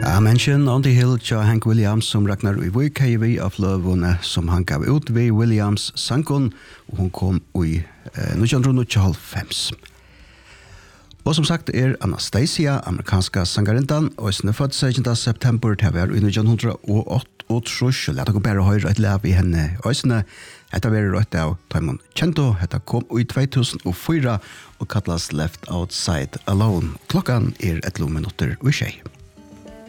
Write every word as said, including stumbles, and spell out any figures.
I mention on the hill to Hank Williams som Ragnar i Vik K V av Løvene som han gav ut ved Williams sankon og hun kom i eh, nitton nittiohalvfems. Og som sagt er Anastasia, amerikanska sangarindan, og er født syttende september til hver i nitton åtta og trus, og lett dere bare høre et lav i henne øsene. Hetta var rødt av Taimon Kjento, hetta kom i två tusen og fyra og kallas Left Outside Alone. Klokkan er et lo minutter og tjei.